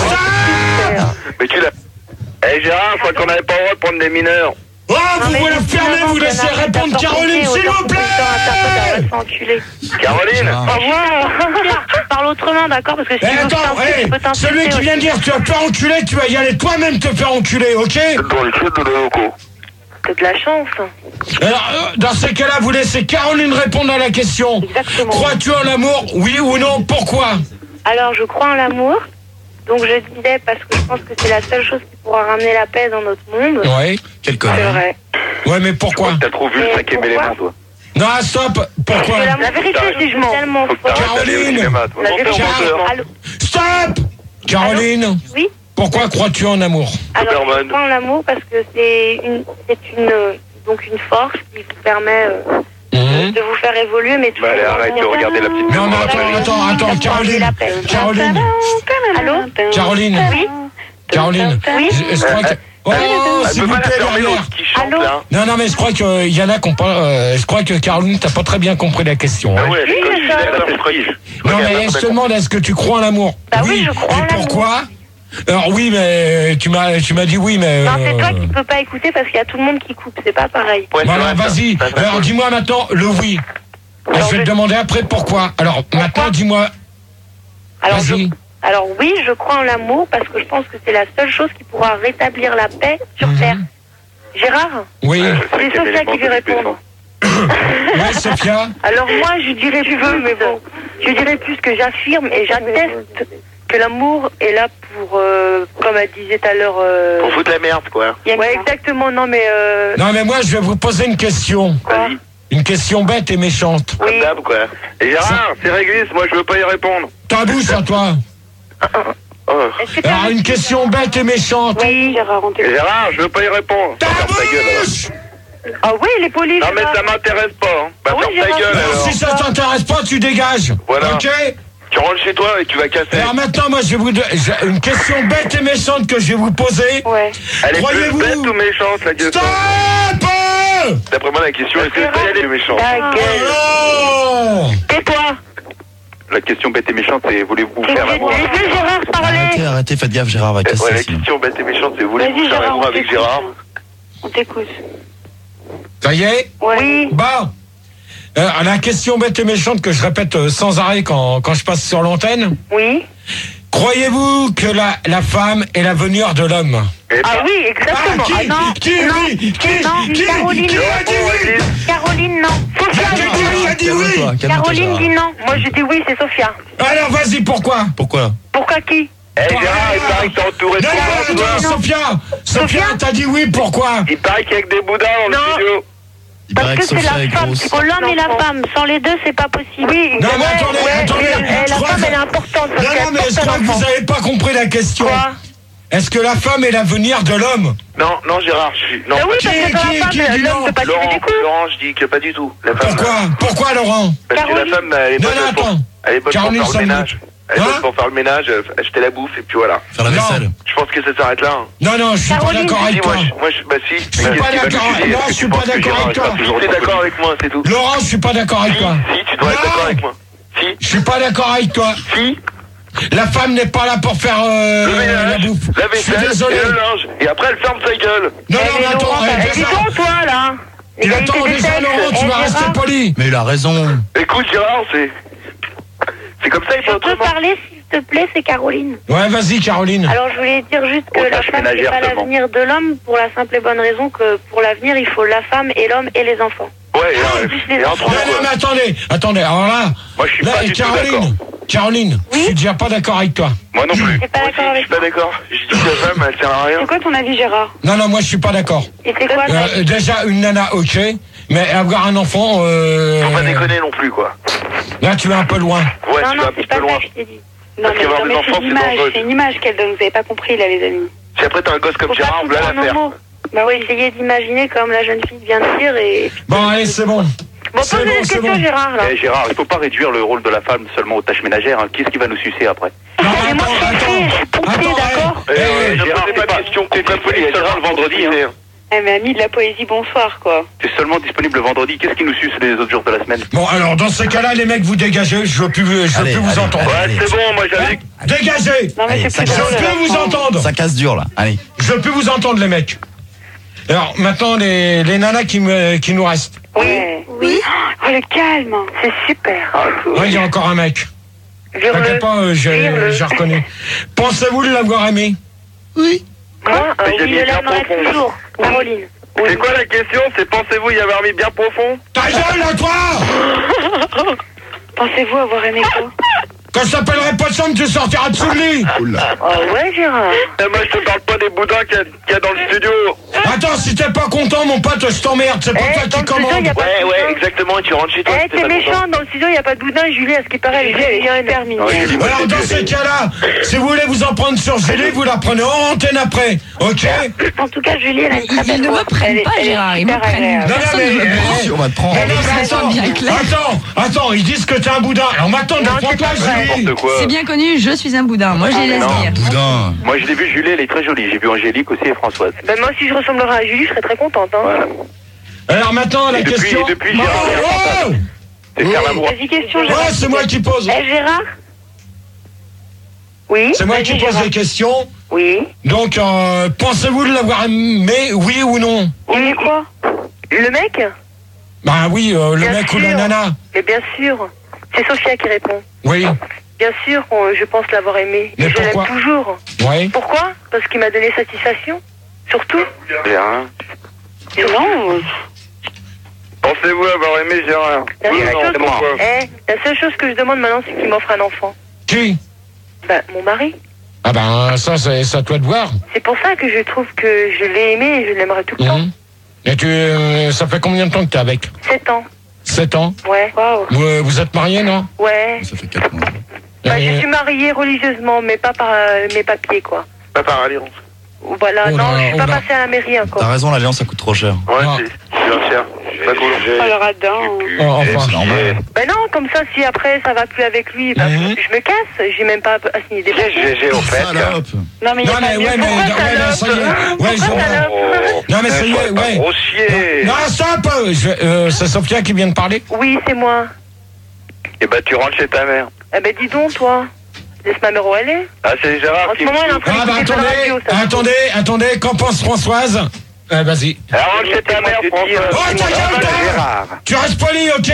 honte. Mais tu l'as. Eh Gérard, je crois qu'on n'avait pas le droit de prendre des mineurs. Oh, vous mais vous la je fermez, suis vous avant laissez qu'elle répondre arrête Caroline, d'apporter s'il autant vous que putain, plaît. elle va s'enculer. Caroline. Gérard. Au revoir. Parle autrement, d'accord? Parce que si Eh, tu veux que je attends, t'insulte, eh, je peux t'insulter celui qui aussi. vient de dire tu vas te faire enculer, tu vas y aller toi-même te faire enculer, ok? Dans le chiottes de la loco. T'as de la chance. Alors, euh, dans ces cas-là, vous laissez Caroline répondre à la question. Exactement. Crois-tu en l'amour? Oui ou non? Pourquoi? Alors, je crois en l'amour. Donc, je disais parce que je pense que c'est la seule chose qui pourra ramener la paix dans notre monde. Ouais. Quel C'est connard. vrai. Ouais, mais pourquoi? T'as trop vu le Mais cinquième pourquoi élément, toi. Non, stop. Pourquoi? La, la vérité, si je mens. Tellement Faut que t'arrêtes fort. d'aller au Caroline. cinéma, toi. La Menteur, vérité, menteur. Allô. Stop. Caroline, Oui. pourquoi crois-tu en amour? Alors, Superman. je crois en l'amour parce que c'est une, c'est une, euh, donc une force qui vous permet euh, Mhm. de vous faire évoluer, mais toujours. Bah, allez, arrête de regarder la petite Non, mais maison dans la attends, prairie. attends, attends, Caroline. La paix. Caroline, Allô. Caroline, Oui. Caroline. Oui. Je, je crois que. Oh, Elle s'il peut vous pas la plaît, fermer, derrière. l'autre qui chante, Allô. là. Non, non, mais je crois qu'il y en a qui ont pas. euh, je crois que Caroline, t'as pas très bien compris la question. Ah hein. ouais, elle est Oui, comme mais ça- fidèle à ses friges. Non, Regarde, mais elle je a te demande, est-ce que tu crois en l'amour? Bah oui, je crois en Et l'amour. pourquoi? Alors oui, mais tu m'as, tu m'as dit oui, mais. Non, c'est toi euh, qui peux pas écouter parce qu'il y a tout le monde qui coupe, c'est pas pareil. Ouais, Bon, c'est alors vrai, ça. vas-y. Ça, ça Alors colle. dis-moi maintenant le oui. Et Alors, je vais te je- demander après pourquoi. Alors maintenant, dis-moi. Alors, je- Vas-y. alors oui, je crois en l'amour parce que je pense que c'est la seule chose qui pourra rétablir la paix sur Mhm. Terre. Gérard, Oui. Ouais, c'est cinquième Sophia élément qui veut de répondre. Ouais, Sophia. Alors moi, je dirais plus, mais bon, je dirais plus que j'affirme et j'atteste que l'amour est là pour, euh, comme elle disait tout à l'heure. Euh... Pour foutre la merde, quoi. Ouais, exactement. Non, mais euh... Non, mais moi, je vais vous poser une question. Vas-y. Une question bête et méchante. Comme d'hab, quoi. Et Gérard, c'est réglé, moi je veux pas y répondre. Ta bouche à toi. Oh. Est-ce que t'as- Alors, une question bête et méchante. Oui, Gérard, on Et t'écoute. Gérard, je veux pas y répondre. Ta Ferme ta gueule, alors. bouche. Ah oui, les polis. Non, mais Gérard. ça m'intéresse pas. Hein. Bah, Ah oui, ferme ta Gérard. gueule, Alors, alors. si ça t'intéresse pas, tu dégages. Voilà. Ok. Tu rentres chez toi et tu vas casser. Alors maintenant, moi, je vais vous donner j'ai une question bête et méchante que je vais vous poser. Ouais. Elle est plus Croyez-vous- bête ou méchante, la question? Stop. D'après moi, la question, est-ce que elle est méchante? Ta gueule. Oh. Tais-toi. La question bête et méchante, c'est voulez-vous J'ai faire l'amour? vu Gérard parler. Arrêtez, arrêtez, faites gaffe, Gérard va Ouais, casser. la sinon. question bête et méchante, c'est voulez-vous Vas-y, faire Gérard, l'amour on avec t'écoute. Gérard? On t'écoute. Ça y est. Oui. Bon. Euh, la question bête et méchante que je répète euh, sans arrêt quand, quand je passe sur l'antenne. Oui. Croyez-vous que la, la femme est l'avenir de l'homme? Eh Ah ben, oui, exactement. qui, Ah non, qui, non, oui, qui, non, qui, Caroline, qui a dit oui? Caroline, non. Sophia, Qui je a dis oui. dit oui? Calme-toi, calme-toi, Caroline Gérard. dit non. Moi, je dis oui, c'est Sophia. Alors vas-y, pourquoi? Pourquoi? Pourquoi qui? Eh Gérard, il paraît que t'es entouré de Non, non, boudins, non, toi. Sophia, Sophia, Sophia t'as dit oui, pourquoi? Il paraît qu'il y a que des boudins dans le Non. studio. Il Parce paraît que que c'est Sophia la est femme grosse. qui faut l'homme et la femme. Sans les deux, c'est pas possible. Oui. Non, mais attendez, ouais, attendez, et- et je la crois femme, que- elle est importante. Non, Parce qu'elle non, mais je porte crois que l'enfant. vous n'avez pas compris la question. Quoi? Est-ce que la femme est l'avenir de l'homme? Non, non, Gérard, je suis. Non, Ah oui, pas parce Qui- que dans qui- la qui femme, dit l'homme non peut pas tirer Laurent, des coups. Laurent, je dis que pas du tout. La femme, Pourquoi? Pourquoi, Laurent? Parce que Caroline. la femme, elle est Non, bonne non, pour, attends. elle est bonne Caroline, pour faire le ça me- ménage. Elle est Hein bonne pour faire le ménage, euh, acheter la bouffe et puis voilà. Faire la Non. vaisselle. Je pense que ça s'arrête là. hein. Non, non, je suis pas Caroline, d'accord Si, avec toi. moi, je, moi, je, bah si. Je suis pas d'accord, non, je suis pas d'accord avec toi. Si t'es d'accord avec moi, c'est tout. Laurent, je suis pas d'accord avec Si, toi. si, tu dois être Non. d'accord avec moi. Si, Je suis pas d'accord avec toi. si, La femme n'est pas là pour faire euh, le la ménage, bouffe. la Je suis vaisselle désolé. et le linge. Et après, elle ferme sa gueule. Non, non, Eh, mais mais attends, Laurent, eh, t'as- déjà, dis donc, toi, là. tu Égalité attends des déjà, sexes. Laurent, tu Eh, vas rester Gérard, poli. Mais il a raison. Écoute, Gérard, c'est. C'est comme ça, il Je faut peux autrement. parler, s'il te plaît, c'est Caroline. Ouais, vas-y, Caroline. Alors, je voulais dire juste que Aux la tâches femme, c'est ménagères pas seulement. l'avenir de l'homme, pour la simple et bonne raison que pour l'avenir, il faut la femme et l'homme et les enfants. Ouais, Ah, et, plus et, les et enfants. entre Non, non, mais nous, attendez, attendez, alors là, moi, je suis là, pas du tout d'accord. Caroline, Caroline, je suis déjà pas d'accord avec toi. Moi non plus. T'es pas Moi d'accord aussi, avec je suis pas d'accord. Je dis que la femme, elle sert à rien. C'est quoi ton avis, Gérard? Non, non, moi, je suis pas d'accord. Et c'est quoi ton avis? Euh, déjà, une nana, ok, mais avoir un enfant, euh, Faut pas déconner non plus, quoi. là, tu es un peu loin. Ouais, Non, tu non, vas un c'est petit pas peu loin. ça que je t'ai dit. Parce qu'avoir des enfants, c'est dangereux. C'est une image qu'elle donne, vous avez pas compris là les amis. Si après t'as un gosse comme Faut pas Gérard, tout voilà prendre en l'affaire. mots. Bah oui, essayez d'imaginer comme la jeune fille vient de dire et... Bon, allez, c'est bon. Bon, C'est posez bon, une c'est question, bon. Gérard, là. Eh Gérard, il faut pas réduire le rôle de la femme seulement aux tâches ménagères. Hein. Qui est-ce qui va nous sucer après? Non, Mais moi, je suis pompier, je suis pompier, d'accord? eh, eh, Gérard, c'est pas question que t'es disponible seulement le vendredi. Hein. Elle m'a mis de la poésie bonsoir quoi. T'es seulement disponible le vendredi. Qu'est-ce qui nous suce les autres jours de la semaine? Bon, alors, dans ces cas-là, les mecs, vous dégagez, je veux plus, je veux Allez, plus vous allez, entendre. Ouais, allez. c'est bon, moi j'avais... Dégagez! Non mais Allez, c'est ça plus Je drôle. veux plus alors. vous entendre! Ça casse dur là. Allez. Je veux plus vous entendre, les mecs. Alors, maintenant, les, les nanas qui, me, qui nous restent. Ouais. Oui, Oh le calme. c'est super. Ouais, il y a encore un mec. Vire-le. T'inquiète pas, euh, j'ai Vire-le. j'ai reconnu. Pensez-vous l'avoir aimé? Moi, euh, Mais j'ai oui, mis je bien l'aimerai profond. toujours. Caroline. Oui. C'est quoi la question? C'est pensez-vous y avoir mis bien profond? Ta gueule, là, toi! Pensez-vous avoir aimé quoi? Quand je t'appellerai pas de chambre, tu sortiras dessous le lit. Oula. Oh ouais, Gérard. Eh, moi, je te parle pas des boudins qu'il y, qu y a dans le studio. Attends, si t'es pas content, mon pote, je t'emmerde. C'est pas Eh, toi dans qui le studio, commande. y a pas de Ouais, ouais, boudin. exactement. Et tu rentres chez toi. Eh, t'es méchant, dans le studio, il n'y a pas de boudin. Julie, à ce qui paraît, Julie, elle est hyper mignonne. Alors, dans ces cas-là, si vous voulez vous en prendre sur Julie, vous la prenez en antenne après. Ok? En tout cas, Julie, elle a une très Ils belle ne voix. me prennent Elle est- pas, elle est Gérard, ils me super prennent. agréable. Non, non, Personne mais- ne me prend. Si, on va te prendre. Eh, non, mais Ça attends, soit bien clair. attends, attends, ils disent que t'es un boudin. Alors maintenant, ne Non, prends c'est pas pas vrai. Julie. N'importe quoi. C'est bien connu, je suis un boudin. Moi, je les laisse non. dire. Boudin. Moi, je l'ai vu, Julie, elle est très jolie. J'ai vu Angélique aussi et Françoise. Ben, moi, si je ressemblerais à Julie, je serais très contente. Hein. Voilà. Alors maintenant, la Et depuis- question. depuis, Oh, Gérard, il y a oh, oh. C'est faire l'amour. Vas-y, question, Ouais, Gérard. c'est moi qui pose. Eh, Gérard? Oui? C'est moi Vas-y, qui pose Gérard. les questions. Oui. Donc, euh, pensez-vous de l'avoir aimé, oui ou non? Il est quoi? Le mec? Bah oui, euh, le Bien mec ou la sûr. nana. Mais bien sûr. C'est Sophia qui répond. Oui, Bien sûr, qu'on- je pense l'avoir aimé. Mais Et je l'aime pourquoi? toujours. oui. Pourquoi? Parce qu'il m'a donné satisfaction. Surtout. Gérard. Non, Pensez-vous avoir aimé Gérard? La Oui, seule, non, chose, c'est pourquoi. eh, la seule chose que je demande maintenant, c'est qu'il m'offre un enfant. Qui? Ben, mon mari. Ah ben, ça, c'est c'est à toi de voir. C'est pour ça que je trouve que je l'ai aimé et je l'aimerai tout le temps. Mhm. Et tu, euh, ça fait combien de temps que t'es avec? Sept ans. Sept ans. Ouais. Waouh. Vous, euh, vous êtes mariés, non? Ouais. Ça fait quatre mois. Bah, Euh, je suis mariée religieusement, mais pas par euh, mes papiers, quoi. Pas par alliance. Voilà, Oh non, là, je suis oh pas là. passée à la mairie T'as encore. raison, l'alliance, ça coûte trop cher. Ouais, Non. c'est c'est bien cher. Pas cool. oh le radin. Oh, enfin. C'est normal. Ben non, comme ça, si après ça va plus avec lui, ben, Mhm. je me casse. J'ai même pas à signer des papiers. G G au fait. Salope. Non, mais il y Non, a mais pas ouais, mais, mieux. Pourquoi ouais, mais ça y est. salope Ouais, je Pourquoi vois. salope Non, mais ça y est, ouais. Grossier. Non, stop! Je vais- euh, c'est Sophia qui vient de parler? Oui, c'est moi. Et bah, tu rentres chez ta mère. Eh ben dis donc, toi. Laisse ma mère où elle est. Ah, c'est Gérard En qui ce moment, elle est en train Ah, bah d'écouter sur la attendez, radio, ça. attendez, attendez, qu'en pense Françoise? Euh, vas-y. Alors, rentre chez ta mère, François. Oh, ta gueule, toi Gérard. Tu restes poli, ok?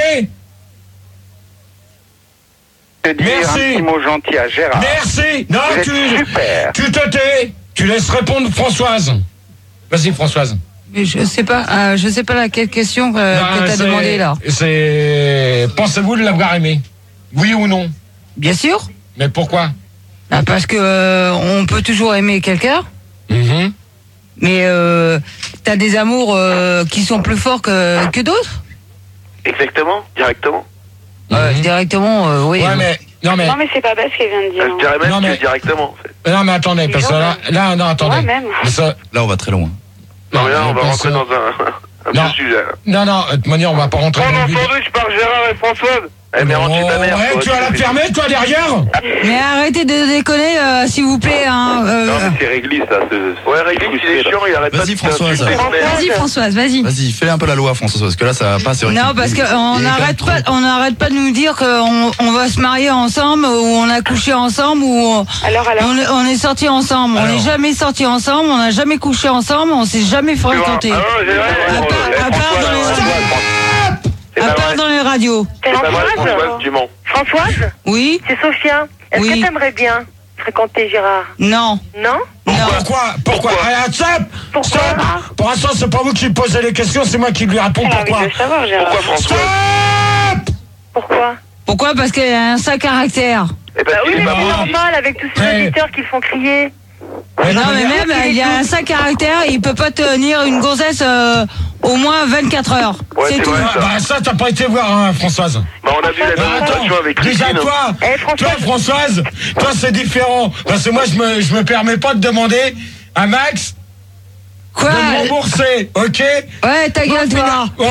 Je te dire Merci. un petit mot gentil à Gérard. Merci! Non, Vous êtes tu, super. tu te tais! Tu laisses répondre Françoise. Vas-y, Françoise. Mais je sais pas, euh, je sais pas laquelle question euh, Non, que t'as c'est- demandé là. C'est. Pensez-vous de l'avoir aimé? Oui ou non? Bien sûr. Mais pourquoi? Ah, parce que euh, on peut toujours aimer quelqu'un, Mhm. mais euh, t'as des amours euh, qui sont plus forts que, que d'autres. Exactement, directement. Euh, Mhm. directement, euh, oui. Ouais, mais. Non, mais. Non, mais c'est pas bête ce qu'elle vient de dire. Je dirais même Non, mais- que directement, en fait. Non, mais attendez, parce que là. Là, non, attendez. Ouais, même. Mais ça- Là, on va très loin. Non, mais là, on va parce rentrer que- dans un, un Non. vieux sujet. Non, non, de toute manière, on va pas rentrer Prends dans le mon vide. sandwich par Gérard et Françoise. Eh, mais rentre chez ta mère. Ouais, toi, tu vas la fais- fermer, toi, derrière? Mais arrêtez de déconner, euh, s'il vous plaît. Hein, euh, Non, mais c'est réglisse, ça. c'est- Ouais, réglisse, il est chiant, il arrête pas Vas-y, de Françoise. t'insulter. Vas-y, Françoise, vas-y. Vas-y, fais un peu la loi, François, parce que là, ça va pas. C'est vrai Non, qu'il- parce il- qu'on il est n'arrête quand pas, même trop- on n'arrête pas de nous dire qu'on on va se marier ensemble, ou on a couché ensemble, ou on, Alors, alors. on est, on est sortis ensemble. On Alors. n'est jamais sortis ensemble, on n'a jamais couché ensemble, on s'est jamais Tu vois. fréquenté. Ah non, j'ai- ouais, À part- eh, à part Françoise, dans les- Françoise, C'est À pas part vrai. dans les radios. C'est C'est pas vrai, Françoise Françoise, tu mens. Françoise Oui? C'est Sophia. Est-ce Oui. que t'aimerais bien fréquenter Gérard? Non. Non? Non. Pourquoi? Pourquoi? Ah, stop! Pourquoi? Stop! Pour l'instant, c'est pas vous qui posez les questions, c'est moi qui lui réponds. Elle a envie Pourquoi? de le savoir, Gérard. Pourquoi François Stop! Pourquoi? Pourquoi? Parce qu'elle a un sale caractère. Eh ben, Bah oui, il est mais pas c'est bon. normal avec tous ces Hey. auditeurs qui le font crier. Mais Non, mais mais- même, il y a un sale caractère, il peut pas tenir une grossesse euh, au moins vingt-quatre heures. Ouais, c'est c'est tout. vrai. Ah, bah, ça, t'as pas été voir, hein, Françoise. Bah, on a vu la Bah, démonstration avec déjà Christine. toi, Eh, Françoise. toi Françoise, toi c'est différent. Parce que moi je me, je me permets pas de demander à Max Quoi? de me rembourser, ok? Ouais, ta gueule, toi. Oh.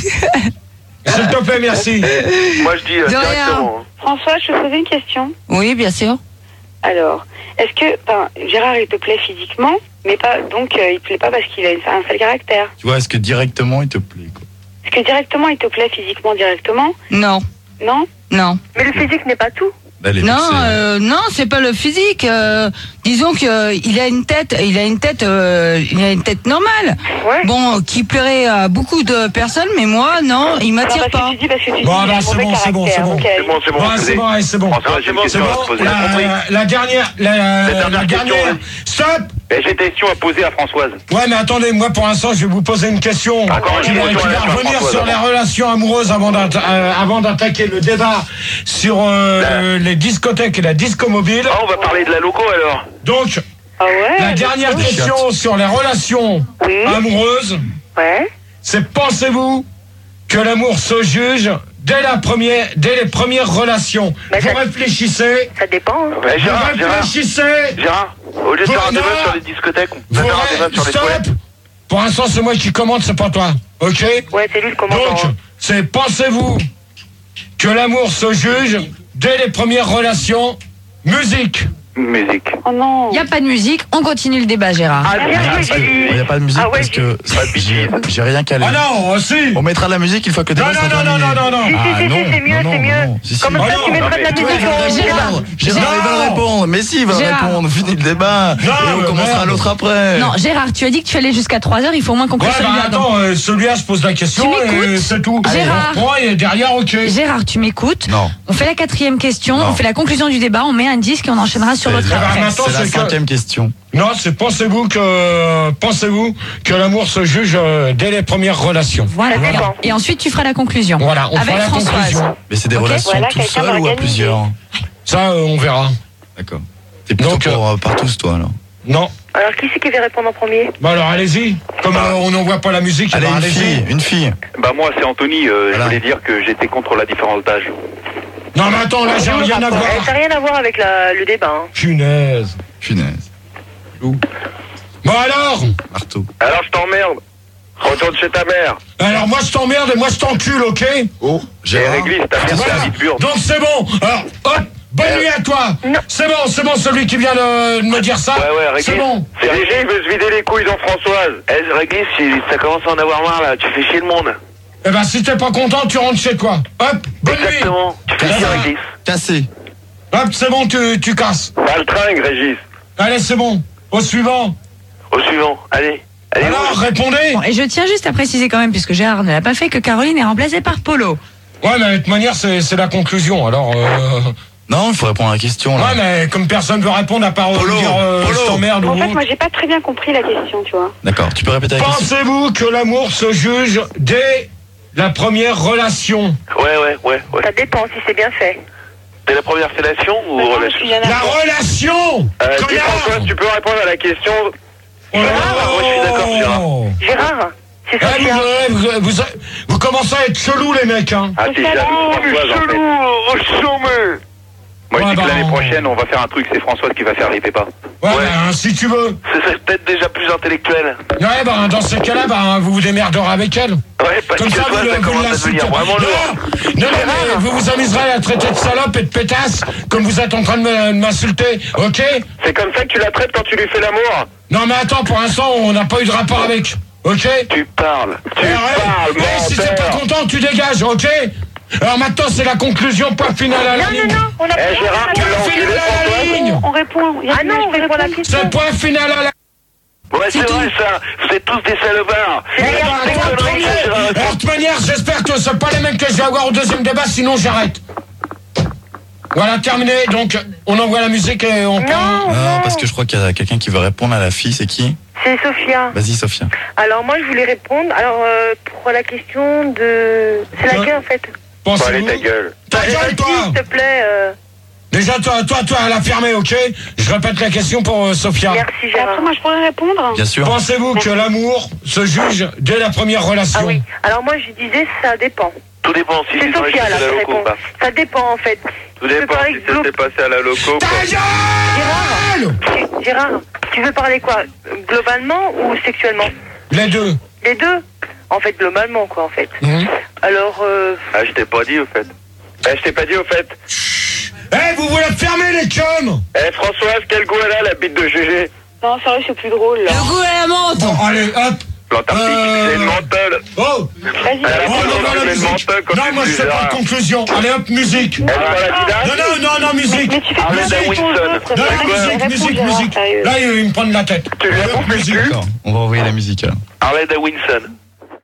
S'il te plaît, merci. Moi, je dis euh, De rien. directement. hein. François, je te posais une question. Oui, bien sûr. Alors, est-ce que ben, Gérard, il te plaît physiquement, mais pas donc euh, il te plaît pas parce qu'il a une- un sale caractère? Tu vois, est-ce que directement, il te plaît, quoi? Est-ce que directement, il te plaît physiquement directement? Non. Non? Non. Mais le physique n'est pas tout. Là, elle est Non, vexée. euh, non, c'est pas le physique. euh, disons que euh, il a une tête, il a une tête, euh, il a une tête normale. Ouais. Bon, qui plairait à beaucoup de personnes, mais moi, non, il Non, m'attire parce que pas. tu dis parce que tu dis Bon, qu'il bah, a un c'est mauvais bon, c'est bon, caractère, c'est bon. donc, euh, C'est bon, c'est bon. Ouais, je c'est l'ai. bon, ouais, c'est bon. François, j'ai une C'est question à bon, te poser. T'as la, compris la dernière, la, Euh, La dernière la question, dernière. ouais. Stop! Et j'ai des questions à poser à Françoise. Ouais, mais attendez, moi pour l'instant, je vais vous poser une question D'accord, qui une va, question qui va à la revenir Françoise, sur les alors. relations amoureuses avant d'atta- euh, avant d'attaquer le débat sur euh, les discothèques et la disco mobile. Ah, on va parler de la loco alors. Donc, Ah ouais? la dernière question sur les relations Oui. amoureuses, Ouais. c'est pensez-vous que l'amour se juge dès la première, dès les premières relations? Bah, Vous ça- réfléchissez, Ça dépend. Hein. Ouais, vous Gérard, Gérard, réfléchissez, Gérard, au lieu de Vous- faire un débat non. sur les discothèques, on vous va faire un ré- débat sur les stop. toilettes. Pour l'instant, c'est moi qui commande, c'est pas toi, ok? Ouais, c'est lui le commandant. Donc, hein. c'est pensez-vous que l'amour se juge dès les premières relations? Musique. Musique. Oh non. Il n'y a pas de musique, on continue le débat, Gérard. Ah, bien joué, Il Julie. n'y a pas de musique Ah ouais, parce que Pas de j'ai j'ai rien calé. Ah non, oh, si. On mettra de la musique une fois que le Non, débat non, sera non, non, terminé. non, non, non. Si, si, Ah si, non, c'est mieux, non, c'est non, mieux. non. Si, si. Comme Ah ça, non, tu mettras de la non, mais musique Gérard, au Gérard. débat. Gérard, il va Non. répondre. Mais si, il va Gérard. répondre. Fini le débat. Non, et on mais commencera merde. l'autre après. Non, Gérard, tu as dit que tu allais jusqu'à trois heures, il faut au moins Ouais, conclure bah celui-là. donc. attends, euh, celui-là, je pose la question Tu et m'écoutes c'est tout. Gérard. On reprend et derrière, ok. Gérard, tu m'écoutes. Non. On fait la quatrième question, Non. on fait la conclusion du débat, on met un disque et on enchaînera sur l'autre C'est après. maintenant, c'est la c'est que- cinquième question. Non, c'est pensez-vous que pensez-vous que l'amour se juge euh, dès les premières relations? Voilà. Ça Et, dépend. et ensuite, tu feras la conclusion. Voilà, on Avec fera la Françoise. conclusion. Mais c'est des Ok, relations voilà, tout quelqu'un seul ou à d'organisé. plusieurs? Ça, euh, on verra. D'accord. T'es plutôt Donc, pour euh, par tous, toi, alors. Non. Alors, qui c'est qui va répondre en premier? Bah alors, allez-y. Comme euh, on n'envoie pas la musique, Allez, bah, une allez-y. fille, une fille. Bah moi c'est Anthony, euh, Voilà. je voulais dire que j'étais contre la différence d'âge. Non, mais attends, là, j'ai rien à voir. Eh, ça n'a rien à voir avec la- le débat. Hein. Punaise. Punaise. Bon alors Marteau. Alors je t'emmerde. Retourne chez ta mère. Alors moi je t'emmerde et moi je t'encule, ok? Oh, J'ai Gérard. réglé, ta mère c'est Voilà. la vie de burde. Donc c'est bon. Alors, hop, bonne Euh, nuit à toi. non. C'est bon, c'est bon, celui qui vient de de me dire ça. Ouais ouais, C'est Réglisse. bon. C'est léger, il veut se vider les couilles dans Françoise. Eh Réglisse, si ça commence à en avoir marre là, tu fais chier le monde. Eh ben si t'es pas content, tu rentres chez toi. Hop, bonne nuit. Exactement. Tu fais Ça chier va. Réglisse. Cassé. Hop, c'est bon, tu, tu casses. Pas le tringue, Régis. Allez, c'est bon. Au suivant. Au suivant, allez. Allez, Alors, on- répondez. Bon, et je tiens juste à préciser quand même, puisque Gérard ne l'a pas fait, que Caroline est remplacée par Polo. Ouais, mais de toute manière, c'est c'est la conclusion. Alors, euh... Non, il faut répondre à la question, là. ouais, mais comme personne veut répondre à part euh, Polo, dire euh, Polo. je t'emmerde ou En fait, autre. moi, j'ai pas très bien compris la question, tu vois. D'accord, tu peux répéter la question? Pensez-vous que l'amour se juge dès la première relation? Ouais ouais ouais ouais. Ça dépend si c'est bien fait. T'es la première fellation ou Maintenant, relation? tu viens La d'apprendre. relation. Euh, dis Connard. Françoise, tu peux répondre à la question. Oh. moi, je suis d'accord, Gérard. Gérard, c'est Eh, vous, Sophia. eh, vous, vous, vous commencez à être chelou les mecs, hein. Ah t'es jaloux Françoise en fait. Moi je Ouais, dis que bah, l'année on- prochaine on va faire un truc, c'est Françoise qui va faire les pépas. Ouais, Ouais. ben, si tu veux. Ce serait peut-être déjà plus intellectuel. Ouais, ben, dans ces cas-là, ben, vous vous démerderez avec elle. Ouais, parce Comme que ça, toi, vous, ça vous commence à l'insultez. devenir vraiment lourd. Non, non, non, mais vous vous amuserez à la traiter de salope et de pétasse, comme vous êtes en train de me- de m'insulter, ok? C'est comme ça que tu la traites quand tu lui fais l'amour. Non, mais attends, pour l'instant, on n'a pas eu de rapport avec, ok? Tu parles. Tu Eh, ouais. parles, Eh, si t'es pas menteur. content, tu dégages, ok? Alors maintenant, c'est la conclusion, point final à la Non, ligne. non, non, on a Eh Gérard, tu Point l'as final enculé à la Françoise. ligne. On répond. Il y a Ah non, on répond à la question. C'est point final à la Ouais, c'est vrai ça. Vous êtes tous des salopards. Eh ben, Des attends, conneries, attendez. Gérard. Alors, de toute manière, j'espère que c'est pas les mecs que je vais avoir au deuxième débat, sinon j'arrête. Voilà, terminé. Donc, on envoie la musique et on prend. Non, Non, parce que je crois qu'il y a quelqu'un qui veut répondre à la fille, c'est qui? c'est Sophia. Vas-y, Sophia. Alors, moi, je voulais répondre. Alors, euh, pour la question de. C'est laquelle, en fait? Bon, allez, Pensez-vous. ta gueule. Ta Allez, gueule, vas-y, toi. s'il te plaît. euh, Déjà, toi, toi, toi, à la fermer, ok? Je répète la question pour euh, Sophia. Merci, Et Gérard. après, moi, je pourrais répondre. Bien sûr. Pensez-vous que l'amour se juge dès la première relation? Ah oui. Alors, moi, je disais, ça dépend. Tout dépend si C'est c'est vrai que Sophia, là, c'est la qui loco ou répond. pas. Ça dépend, en fait. Tout Tu veux dépend parler si ça glo- s'est passé à la loco. Ta quoi. gueule! Tu- Gérard, tu veux parler quoi? Globalement ou sexuellement? Les deux. Les deux? En fait, globalement, quoi, en fait. Mhm. Alors, euh, Ah, je t'ai pas dit au fait. Eh, je t'ai pas dit au fait. Eh, vous voulez fermer les cums? Eh, Françoise, quel goût elle a, la bite de G G? Non, sérieux, c'est plus drôle, là. Le goût à la menthe. Bon, allez, hop. L'Antarctique, Euh. c'est une menteule. Oh! Vas-y. Elle a Oh, pas non, non, le la même musique. menteur quand Non, tu moi, je dis fais pas Gérard. de conclusion. Allez, hop, musique. Elle prend la guitare. Non, non, non, non, musique. Mais tu fais Arlette pas de Wilson. choses, Non, frère. musique, Réponds, musique, Gérard, musique. sérieux. Là, il me prend de la tête. Tu lui as Allez, hop, bouffé le musique. cul? D'accord, on va envoyer la musique, alors. Arlette Wilson.